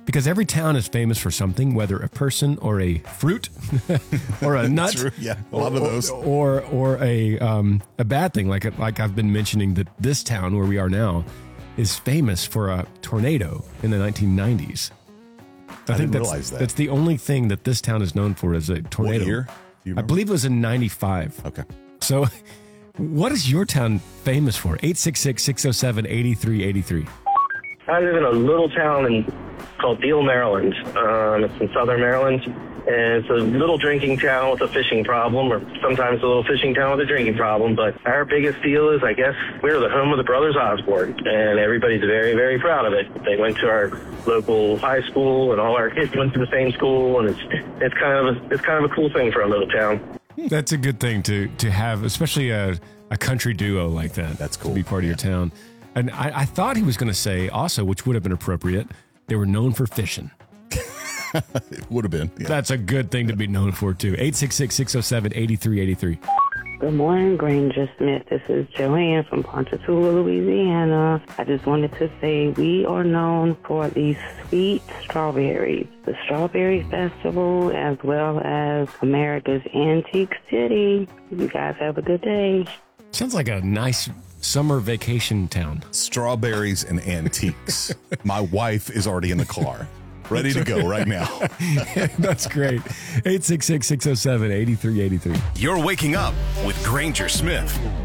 Because every town is famous for something, whether a person or a fruit or a nut. True. Yeah, a lot of those. Or a bad thing, like I've been mentioning that this town where we are now is famous for a tornado in the 1990s. I didn't realize that. That's the only thing that this town is known for is a tornado. What year? I believe it was in 95. Okay. So what is your town famous for? 866-607-8383. I live in a little town called Deal, Maryland. It's in southern Maryland. And it's a little drinking town with a fishing problem, or sometimes a little fishing town with a drinking problem. But our biggest deal is, I guess, we're the home of the Brothers Osborne, and everybody's very, very proud of it. They went to our local high school, and all our kids went to the same school, and it's kind of a cool thing for a little town. That's a good thing to have, especially a country duo like that. That's cool. To be part of your town. And I thought he was going to say also, which would have been appropriate, they were known for fishing. It would have been. Yeah. That's a good thing to be known for, too. 866-607-8383. Good morning, Granger Smith. This is Joanne from Ponchatoula, Louisiana. I just wanted to say we are known for these sweet strawberries. The Strawberry Festival, as well as America's Antique City. You guys have a good day. Sounds like a nice summer vacation town. Strawberries and antiques. My wife is already in the car. Ready to go right now. That's great. 866-607-8383. You're waking up with Granger Smith.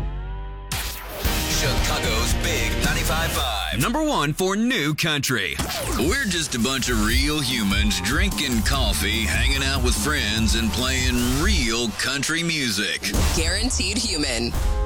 Chicago's Big 95.5. Number one for new country. We're just a bunch of real humans drinking coffee, hanging out with friends, and playing real country music. Guaranteed human.